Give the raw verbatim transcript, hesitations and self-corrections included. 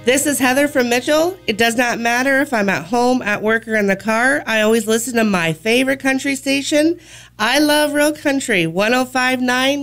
This is Heather from Mitchell. It does not matter if I'm at home, at work, or in the car. I always listen to my favorite country station. I love Real Country, one oh five point nine